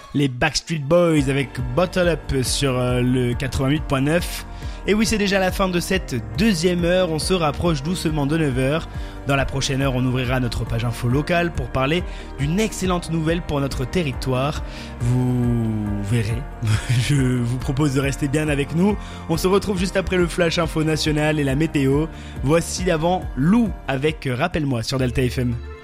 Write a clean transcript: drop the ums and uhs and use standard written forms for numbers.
les Backstreet Boys avec Bottle Up sur le 88.9. Et oui, c'est déjà la fin de cette deuxième heure, on se rapproche doucement de 9h. Dans la prochaine heure, on ouvrira notre page info locale pour parler d'une excellente nouvelle pour notre territoire. Vous verrez, je vous propose de rester bien avec nous. On se retrouve juste après le flash info national et la météo. Voici avant Lou avec Rappelle-moi sur Delta FM.